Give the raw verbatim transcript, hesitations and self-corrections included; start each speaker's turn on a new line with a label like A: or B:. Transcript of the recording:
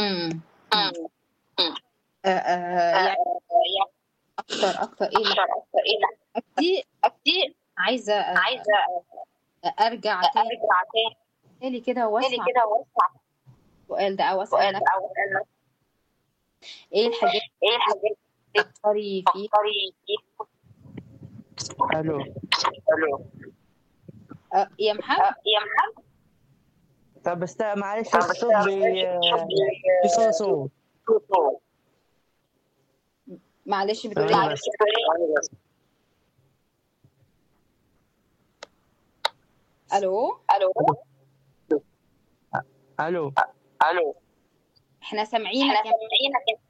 A: إمم، إمم.
B: إمم، إمم.
A: آآ آآ
B: آآ
A: يعني
B: يعني
A: أكتر، أكتر إيه اللي
B: أكتر، أكتر إيه اللي
A: دي
B: دي
A: عايزة آآ
B: عايزة
A: أ أرجع
B: أ
A: تاني
B: أرجع تاني
A: تاني كده
B: تاني
A: وأسمع
B: كده وأسمع
A: السؤال ده أو أسأل
B: السؤال
A: نفسي
B: ده أو أسأل نفسي
A: إيه الحاجات
B: إيه الحاجات اللي
A: بتفكّري فيها؟
B: بتفكّري فيها؟
C: ألو.
B: ألو.
A: أ يا محمد
B: أ يا محمد
C: طب است معلش
B: طب بس
C: الصوت بي في صوت.
A: م معلش بتقولي
C: ثواني
A: إيه؟
C: بس.
B: ثواني بس.
A: ألو؟
B: ألو.
C: أ ألو.
B: أ ألو.
A: إحنا
B: إحنا
A: سامعينك يا
B: سامعينك يا